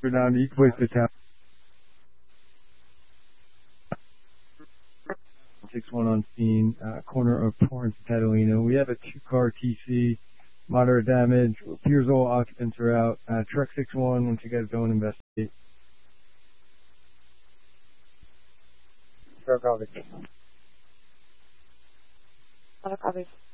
down. You can place the town. 6-1 on scene, corner of Torrance and Catalina. We have a 2-car TC, moderate damage. Appears all occupants are out. Truck 6-1, once you guys go and investigate. Sure, copy. Copy.